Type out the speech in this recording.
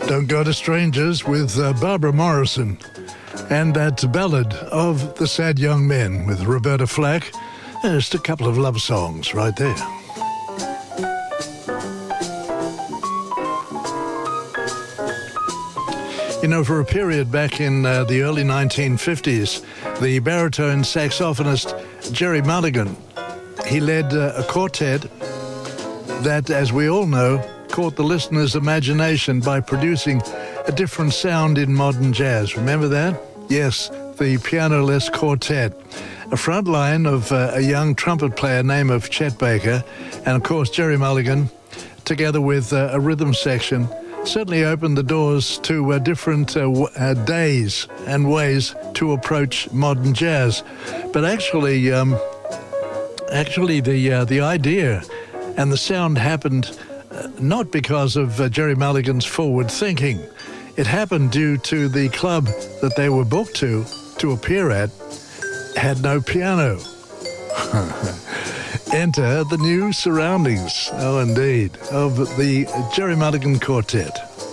Don't Go to Strangers with Barbara Morrison. And that ballad of the Sad Young Men with Roberta Flack. Just a couple of love songs right there. You know, for a period back in the early 1950s, the baritone saxophonist Gerry Mulligan, he led a quartet that, as we all know, caught the listener's imagination by producing a different sound in modern jazz. Remember that? Yes, the piano-less quartet. A front line of a young trumpet player named of Chet Baker, and of course Gerry Mulligan, together with a rhythm section, certainly opened the doors to different days and ways to approach modern jazz. But actually the idea and the sound happened not because of Gerry Mulligan's forward thinking. It happened due to the club that they were booked to appear at had no piano. Enter the new surroundings, oh indeed, of the Gerry Mulligan Quartet.